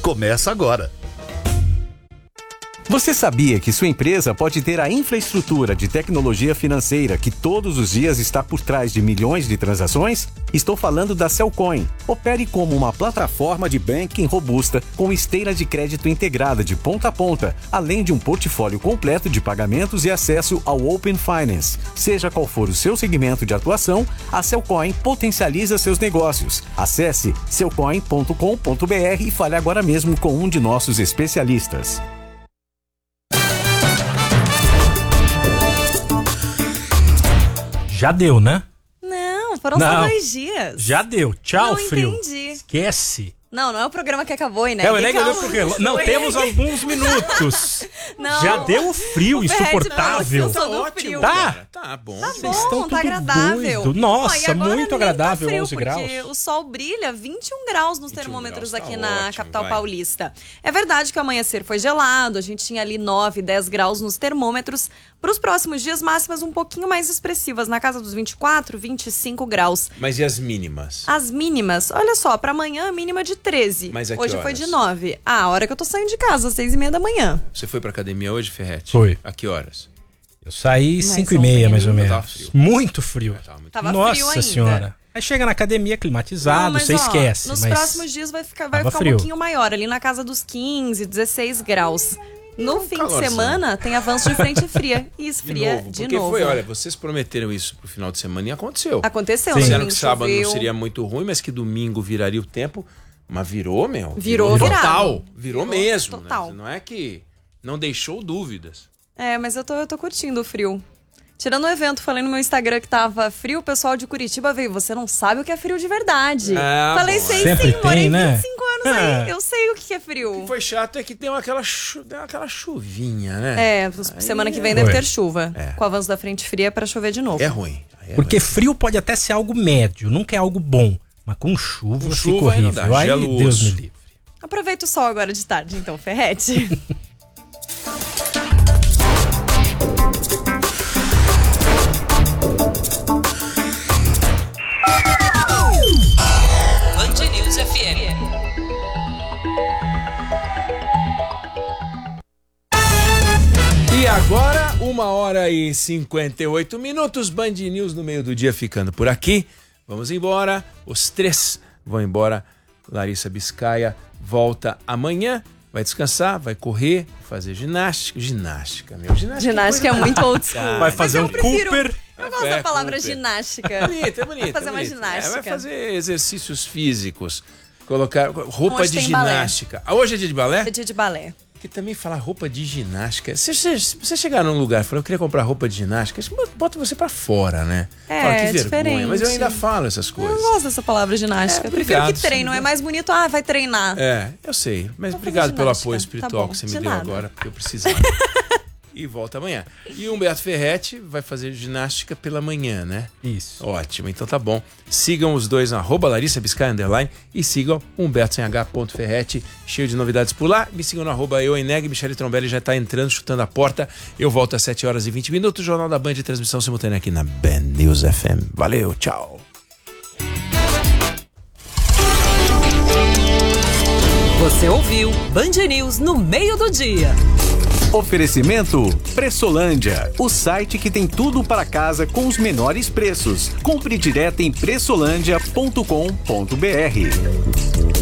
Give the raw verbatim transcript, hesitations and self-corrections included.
começa agora. Você sabia que sua empresa pode ter a infraestrutura de tecnologia financeira que todos os dias está por trás de milhões de transações? Estou falando da Cellcoin. Opere como uma plataforma de banking robusta com esteira de crédito integrada de ponta a ponta, além de um portfólio completo de pagamentos e acesso ao Open Finance. Seja qual for o seu segmento de atuação, a Cellcoin potencializa seus negócios. Acesse cellcoin ponto com ponto b r e fale agora mesmo com um de nossos especialistas. Já deu, né? Não, foram Não, só dois dias. Já deu. Tchau, não Frio. Entendi. Esquece. Não, não é o programa que acabou, né? É, o Eneg olhou pro relógio. Não, temos alguns minutos. Não. Já deu o frio, o insuportável. Ferret, não, ótimo, frio. Tá? Tá bom. Tá Vocês bom, estão tá tudo agradável. doido. Nossa, Ó, muito nem agradável, tá frio, onze graus. Porque o sol brilha vinte e um graus nos vinte e um termômetros graus, tá aqui na ótimo, capital vai. paulista. É verdade que o amanhecer foi gelado, a gente tinha ali nove, dez graus nos termômetros. Para os próximos dias, máximas um pouquinho mais expressivas, na casa dos vinte e quatro, vinte e cinco graus. Mas e as mínimas? As mínimas, olha só, para amanhã, mínima de treze. Mas a que hoje horas? foi de nove. Ah, a hora que eu tô saindo de casa, seis e meia da manhã. Você foi pra academia hoje, Ferret? Foi. A que horas? Eu saí Mas cinco e ontem meia, mais ou tava menos. frio. Muito frio. Tava muito... Tava Nossa frio ainda. senhora. Aí chega na academia climatizado, Não, mas, você ó, esquece. Nos mas próximos dias vai ficar, vai tava ficar frio. um pouquinho maior, ali na casa dos quinze, dezesseis graus. No fim calorzão. de semana tem avanço de frente fria e esfria novo, de porque novo. foi, olha, vocês prometeram isso pro final de semana e aconteceu. Aconteceu, Sim. no Disseram domingo que sábado choveu. não seria muito ruim, mas que domingo viraria o tempo. Mas virou, meu. Virou virado. total. Virou, Virou mesmo. total. Né? Não é que não deixou dúvidas. É, mas eu tô, eu tô curtindo o frio. Tirando o evento, falei no meu Instagram que tava frio, o pessoal de Curitiba veio, você não sabe o que é frio de verdade. Ah, falei, bom, sei Sempre sim, morei tem, né? vinte e cinco anos Ah. aí, eu sei o que é O frio. que foi chato é que deu aquela, chu... deu aquela chuvinha, né? É, semana que vem deve Foi. ter chuva. É. Com o avanço da frente fria para chover de novo. É ruim. Aí é Porque ruim. frio pode até ser algo médio, nunca é algo bom. Mas com chuva Com fica chuva aí não horrível. dá, Aí, gela o Deus osso. me livre. Aproveita o sol agora de tarde, então, Ferrete. Band News F M. E agora, uma hora e cinquenta e oito minutos, Band News no meio do dia ficando por aqui. Vamos embora, os três vão embora. Larissa Biscaia volta amanhã, vai descansar, vai correr, fazer ginástica. Ginástica, meu. Ginástica, Ginástica é muito old school. Vai fazer Mas um eu prefiro- Cooper. Eu gosto É, da palavra Cooper. ginástica. É bonito, é bonito. Vai fazer é uma bonito. ginástica. É, vai fazer exercícios físicos. Colocar roupa Hoje de tem balé. ginástica. Ah, hoje é dia de balé? É dia de balé. Porque também falar roupa de ginástica. Se você, se você chegar num lugar e falar, eu queria comprar roupa de ginástica, isso bota você pra fora, né? É, Fala, que é vergonha. diferente. Mas eu ainda falo essas Eu coisas. não gosto dessa palavra ginástica. É, Eu prefiro obrigado, que treino. sim. É mais bonito. Ah, vai treinar. É, eu sei. Mas Vou fazer obrigado pelo ginástica. apoio Tá espiritual bom, que você de me deu nada. agora, porque eu precisava. E volta amanhã. E o Humberto Ferretti vai fazer ginástica pela manhã, né? Isso. Ótimo, então tá bom. Sigam os dois na arroba Larissa Biscaia Underline e sigam Humberto sem H ponto Ferretti, cheio de novidades por lá. Me sigam no arroba eueneg, Michele Trombelli já tá entrando, chutando a porta. Eu volto às sete horas e vinte minutos, Jornal da Band, transmissão simultânea aqui na Band News F M. Valeu, tchau. Você ouviu Band News no meio do dia. Oferecimento Pressolândia, o site que tem tudo para casa com os menores preços. Compre direto em pressolândia ponto com ponto b r.